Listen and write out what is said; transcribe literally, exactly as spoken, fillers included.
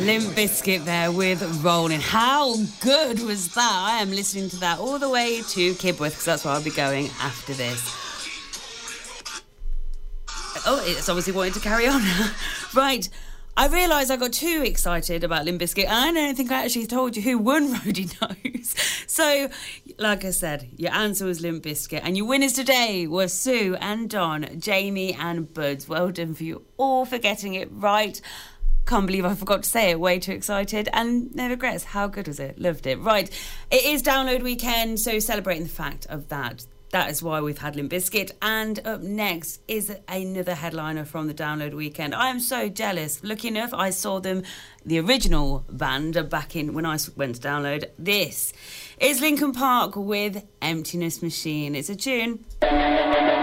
Limp Bizkit there with Rolling. How good was that? I am listening to that all the way to Kibworth because that's where I'll be going after this. Oh, it's obviously wanting to carry on. Right. I realised I got too excited about Limp Bizkit, and I don't think I actually told you who won Roadie Knows. So, like I said, your answer was Limp Bizkit, and your winners today were Sue and Don, Jamie and Buds. Well done for you all for getting it right. Can't believe I forgot to say it. Way too excited, and no regrets. How good was it? Loved it. Right, it is download weekend, so celebrating the fact of that. That is why we've had Limp Bizkit. And up next is another headliner from the Download Weekend. I am so jealous. Lucky enough, I saw them, the original band, back in when I went to Download. This is Linkin Park with Emptiness Machine. It's a tune.